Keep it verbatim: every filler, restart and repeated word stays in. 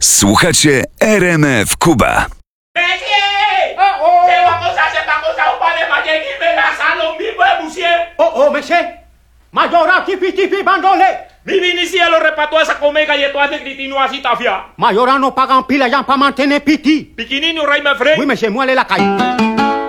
Słuchacie R M F Kuba. Monsieur! Oh oh! C'est pas comme ça, c'est pas comme ça, on parle de magie qui me la salon, mi buen monsieur! Oh oh, monsieur! Mayora tipi tipi bandole! Mi vinici a lo repato esa comega y todas de critino así tafia. Mayora no pagan pila ya para mantener piti. Piquinino, rey me frey. Oui, monsieur, moi, elle est la caille.